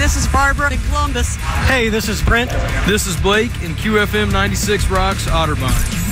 this is Barbara in Columbus. Hey, this is Brent. This is Blake, and QFM 96 Rocks Otterbein.